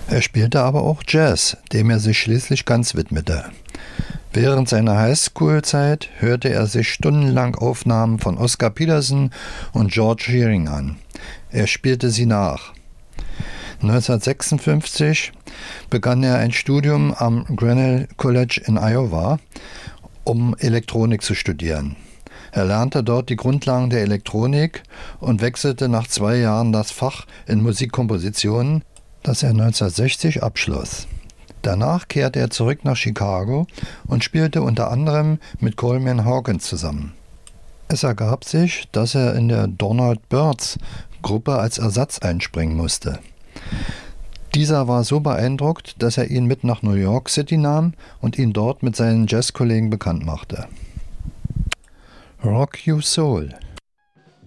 Er spielte aber auch Jazz, dem er sich schließlich ganz widmete. Während seiner Highschool-Zeit hörte er sich stundenlang Aufnahmen von Oscar Peterson und George Shearing an. Er spielte sie nach. 1956 begann er ein Studium am Grinnell College in Iowa, um Elektronik zu studieren. Er lernte dort die Grundlagen der Elektronik und wechselte nach 2 Jahren das Fach in Musikkomposition, das er 1960 abschloss. Danach kehrte er zurück nach Chicago und spielte unter anderem mit Coleman Hawkins zusammen. Es ergab sich, dass er in der Donald Byrds Gruppe als Ersatz einspringen musste. Dieser war so beeindruckt, dass er ihn mit nach New York City nahm und ihn dort mit seinen Jazzkollegen bekannt machte. Rock You Soul